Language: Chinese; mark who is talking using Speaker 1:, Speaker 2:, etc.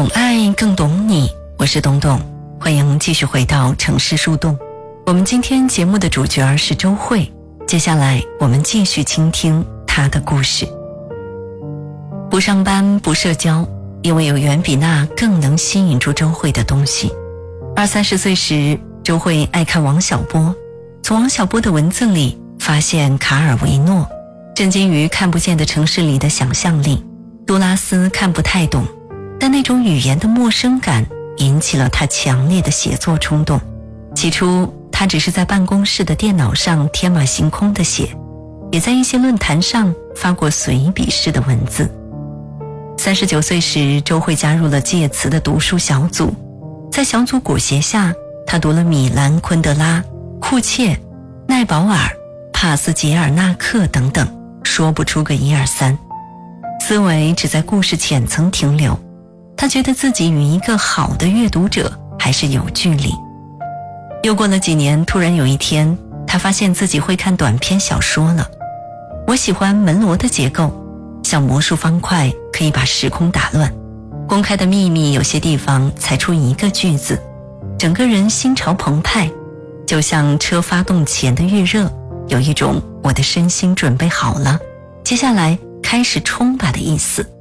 Speaker 1: 懂爱更懂你，我是董董，欢迎继续回到城市树洞。我们今天节目的主角是周慧，接下来我们继续倾听她的故事。不上班不社交，因为有远比那更能吸引住周慧的东西。20-30岁时，周慧爱看王小波，从王小波的文字里发现卡尔维诺，震惊于看不见的城市里的想象力。杜拉斯看不太懂，但那种语言的陌生感引起了他强烈的写作冲动。起初他只是在办公室的电脑上天马行空地写，也在一些论坛上发过随笔式的文字。39岁时，周慧加入了介词的读书小组，在小组裹挟下，他读了米兰昆德拉、库切、奈保尔、帕斯捷尔纳克等等，说不出个一二三，思维只在故事浅层停留。他觉得自己与一个好的阅读者还是有距离。又过了几年，突然有一天，他发现自己会看短篇小说了。我喜欢门罗的结构，像魔术方块可以把时空打乱，公开的秘密有些地方才出一个句子，整个人心潮澎湃，就像车发动前的预热，有一种我的身心准备好了，接下来开始冲吧的意思。